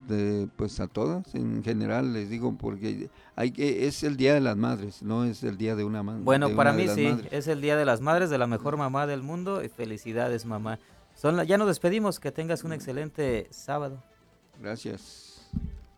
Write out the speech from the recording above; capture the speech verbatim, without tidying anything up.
de, pues a todas en general les digo, porque hay que, es el Día de las Madres, no es el día de una, ma- Bueno, de para una de mí las sí, madres. es el Día de las Madres, de la mejor mamá del mundo, y felicidades, mamá. Son la- ya nos despedimos, que tengas un excelente sábado. Gracias.